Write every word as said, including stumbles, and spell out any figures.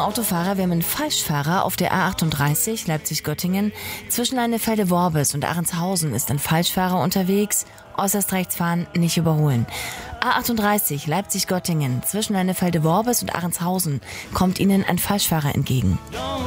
Autofahrer, wir haben einen Falschfahrer auf der A achtunddreißig Leipzig-Göttingen. Zwischen Leinefelde-Worbis und Ahrentshausen ist ein Falschfahrer unterwegs. Äußerst rechts fahren, nicht überholen. A achtunddreißig Leipzig-Göttingen. Zwischen Leinefelde-Worbis und Ahrentshausen kommt Ihnen ein Falschfahrer entgegen.